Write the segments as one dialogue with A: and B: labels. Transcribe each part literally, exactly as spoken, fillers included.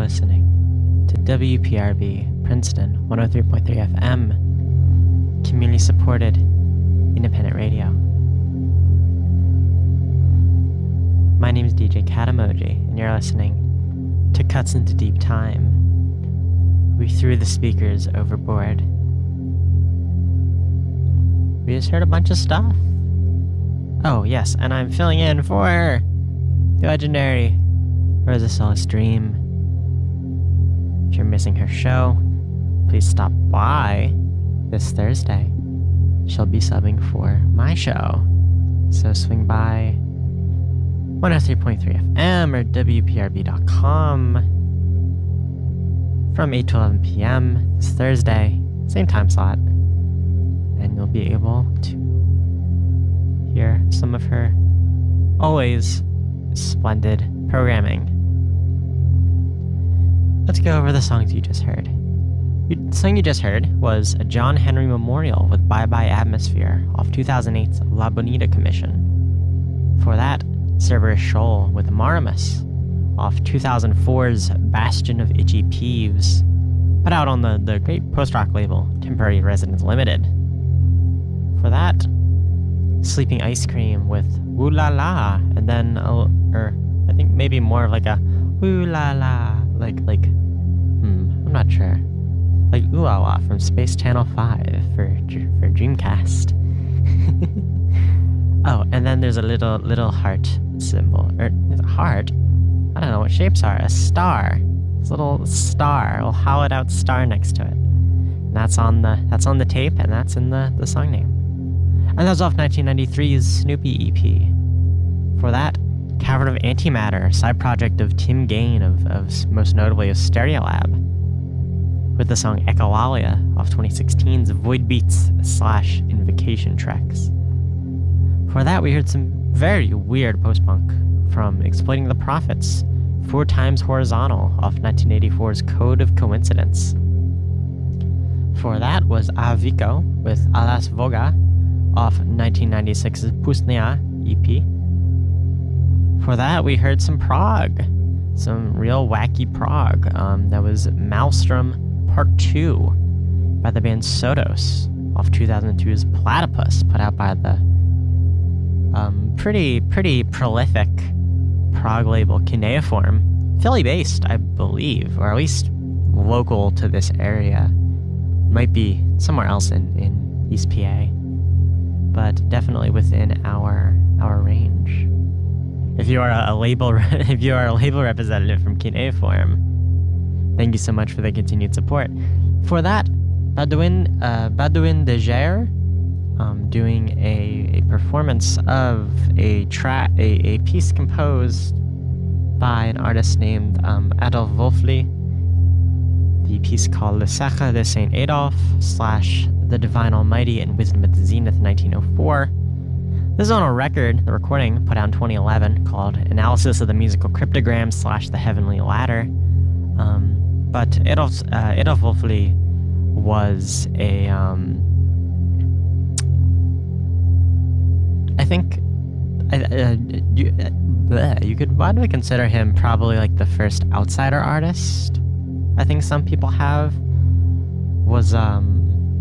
A: listening to W P R B Princeton one oh three point three F M, community supported independent radio. My name is D J Katamoji, and you're listening to Cuts into Deep Time. We threw the speakers overboard. We just heard a bunch of stuff. Oh, yes, and I'm filling in for the legendary Rosa Solis Dream. If you're missing her show, please stop by this Thursday. She'll be subbing for my show. So swing by one oh three point three F M or W P R B dot com from eight to eleven p.m. this Thursday, same time slot. And you'll be able to hear some of her always splendid programming. Let's go over the songs you just heard. The song you just heard was a John Henry Memorial with Bye Bye Atmosphere off two thousand eight's La Bonita Commission. For that, Cerberus Shoal with Maramus off two thousand four's Bastion of Itchy Peeves, put out on the, the great post-rock label Temporary Residence Limited. For that, Sleeping Ice Cream with Woo La La, and then, uh, or I think maybe more of like a Woo La La, like, like, hmm, I'm not sure. Like Ooh La La from Space Channel five for, for Dreamcast. Oh, and then there's a little, little heart symbol, or is it a heart? I don't know what shapes are, a star. This little star, a little hollowed out star next to it. And that's on the, that's on the tape, and that's in the, the song name. And that was off nineteen ninety-three's Snoopy E P. For that, Cavern of Antimatter, side project of Tim Gain, of, of most notably of Stereolab, with the song Echolalia off twenty sixteen's Void Beats slash Invocation Tracks. For that, we heard some very weird post-punk from Exploiting the Prophets, Four Times Horizontal off nineteen eighty-four's Code of Coincidence. For that was Avico with Alas Voga off nineteen ninety-six's Pustnia E P. For that, we heard some prog, some real wacky prog. Um, that was Maelstrom Part two by the band Sodos off two thousand two's Platypus, put out by the um, pretty, pretty prolific prog label Cuneiform. Philly-based, I believe, or at least local to this area. Might be somewhere else in, in East P A, but definitely within our our range. If you are a label, if you are a label representative from Cuneiform, thank you so much for the continued support. For that, Badouin, uh, Badouin de Gere, um, doing a, a performance of a track, a, a piece composed by an artist named um, Adolf Wolfli. The piece called Le Sacre de Saint Adolphe slash The Divine Almighty and Wisdom at the Zenith, nineteen oh four. This is on a record, the recording, put out in twenty eleven, called Analysis of the Musical Cryptogram slash The Heavenly Ladder. Um, but Adolf, uh, Adolf Wolfli was a, um, I think, uh, you, uh, bleh, you could widely consider him probably like the first outsider artist. I think some people have, was, um,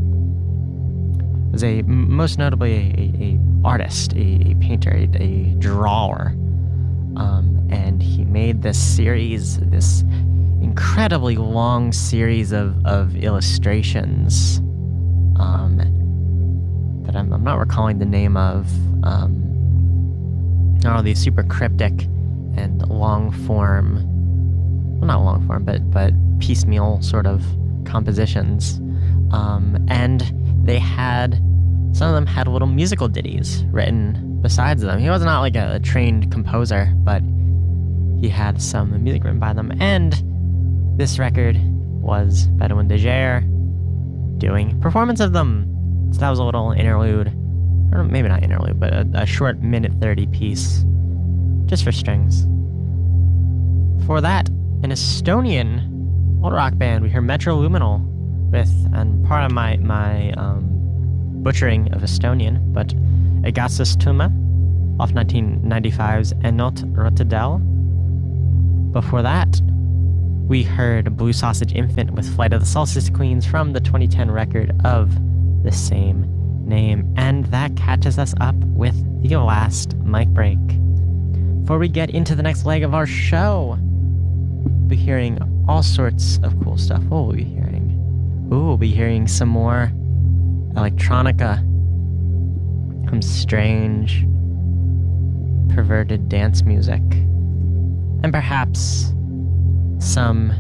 A: was a, most notably a, a, a artist, a, a painter, a, a drawer. Um, and he made this series, this incredibly long series of, of illustrations, um, that I'm, I'm not recalling the name of, um, all these super cryptic and long form, well, not long form, but, but piecemeal sort of compositions. Um, and they had, some of them had little musical ditties written besides them. He was not like a, a trained composer, but he had some music written by them. And this record was Badouin de Gere doing performance of them. So that was a little interlude, or maybe not interlude, but a, a short minute thirty piece, just for strings. For that, an Estonian old rock band, we hear Metroluminal with, and part of my, my um, butchering of Estonian, but Agassiz Tuma off nineteen ninety-five's Enot Rotadel. Before that, We heard Blue Sausage Infant with Flight of the Solstice Queens from the twenty ten record of the same name. And that catches us up with the last mic break. Before we get into the next leg of our show, we'll be hearing all sorts of cool stuff. What will we be hearing? Ooh, we'll be hearing some more electronica, some strange, perverted dance music, and perhaps some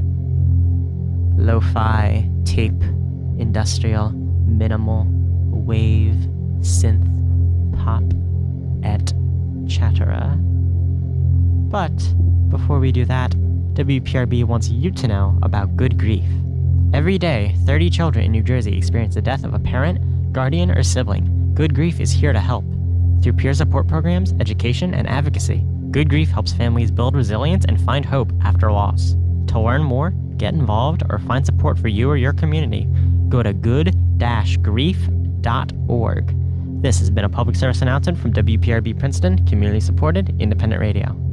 A: lo-fi, tape, industrial, minimal, wave, synth, pop, et cetera. But before we do that, W P R B wants you to know about Good Grief. Every day, thirty children in New Jersey experience the death of a parent, guardian, or sibling. Good Grief is here to help. Through peer support programs, education, and advocacy, Good Grief helps families build resilience and find hope after loss. To learn more, get involved, or find support for you or your community, go to good grief dot org. This has been a public service announcement from W P R B Princeton, community-supported, independent radio.